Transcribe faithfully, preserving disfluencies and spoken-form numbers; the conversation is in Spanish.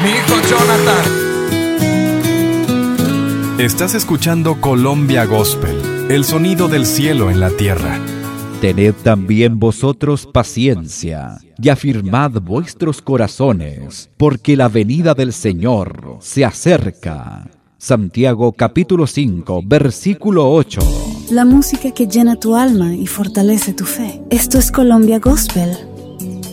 mi hijo Jonathan. Estás escuchando Colombia Gospel, el sonido del cielo en la tierra. Tened también vosotros paciencia, y afirmad vuestros corazones, porque la venida del Señor se acerca. Santiago capítulo cinco, versículo ocho. La música que llena tu alma y fortalece tu fe. Esto es Colombia Gospel